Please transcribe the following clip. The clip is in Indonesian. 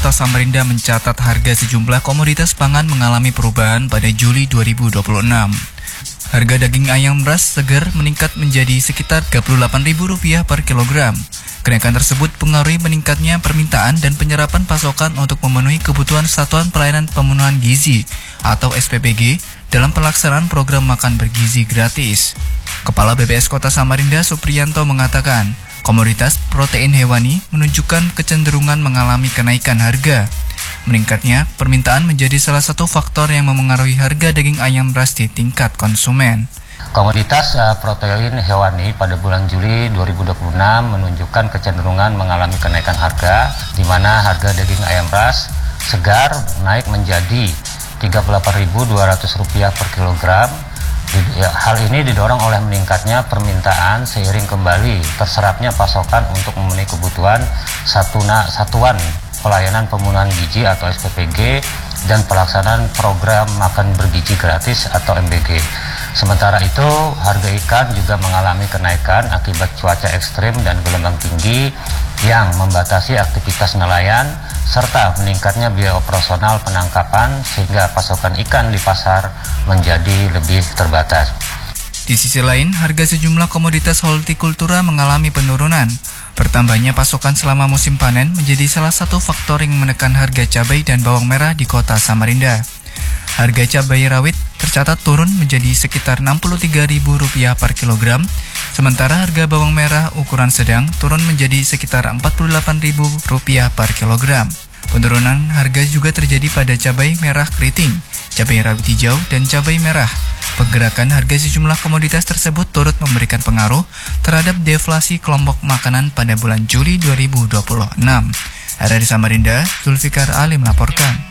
Kota Samarinda mencatat harga sejumlah komoditas pangan mengalami perubahan pada Juli 2026. Harga daging ayam ras segar meningkat menjadi sekitar Rp38.000 per kilogram. Kenaikan tersebut pengaruhi meningkatnya permintaan dan penyerapan pasokan untuk memenuhi kebutuhan Satuan Pelayanan Pemenuhan Gizi atau SPPG dalam pelaksanaan program makan bergizi gratis. Kepala BPS Kota Samarinda Supriyanto mengatakan, komoditas protein hewani menunjukkan kecenderungan mengalami kenaikan harga. Meningkatnya permintaan menjadi salah satu faktor yang memengaruhi harga daging ayam ras di tingkat konsumen. Komoditas protein hewani pada bulan Juli 2026 menunjukkan kecenderungan mengalami kenaikan harga, di mana harga daging ayam ras segar naik menjadi Rp38.200 per kilogram. Hal ini didorong oleh meningkatnya permintaan seiring kembali terserapnya pasokan untuk memenuhi kebutuhan Satuan Pelayanan Pemenuhan Gizi atau SPPG dan pelaksanaan program makan bergizi gratis atau MBG. Sementara itu, harga ikan juga mengalami kenaikan akibat cuaca ekstrim dan gelombang tinggi yang membatasi aktivitas nelayan serta meningkatnya biaya operasional penangkapan sehingga pasokan ikan di pasar menjadi lebih terbatas. Di sisi lain, harga sejumlah komoditas hortikultura mengalami penurunan. Bertambahnya pasokan selama musim panen menjadi salah satu faktor yang menekan harga cabai dan bawang merah di Kota Samarinda. Harga cabai rawit tercatat turun menjadi sekitar Rp63.000 per kilogram, sementara harga bawang merah ukuran sedang turun menjadi sekitar Rp48.000 per kilogram. Penurunan harga juga terjadi pada cabai merah keriting, cabai rawit hijau, dan cabai merah. Pergerakan harga sejumlah komoditas tersebut turut memberikan pengaruh terhadap deflasi kelompok makanan pada bulan Juli 2026. Dari Samarinda, Zulfikar Ali melaporkan.